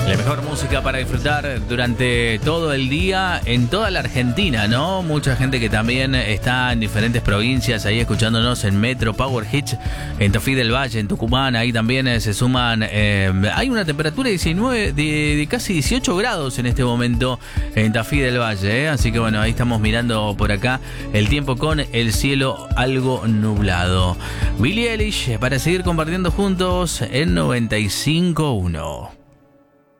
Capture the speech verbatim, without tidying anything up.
La mejor música para disfrutar durante todo el día en toda la Argentina, ¿no? Mucha gente que también está en diferentes provincias, ahí escuchándonos en Metro, Power Hits, en Tafí del Valle, en Tucumán, ahí también eh, se suman. Eh, hay una temperatura de diecinueve, de, de casi dieciocho grados en este momento en Tafí del Valle, ¿eh? Así que bueno, ahí estamos mirando por acá el tiempo con el cielo algo nublado. Billie Eilish para seguir compartiendo juntos en noventa y cinco punto uno.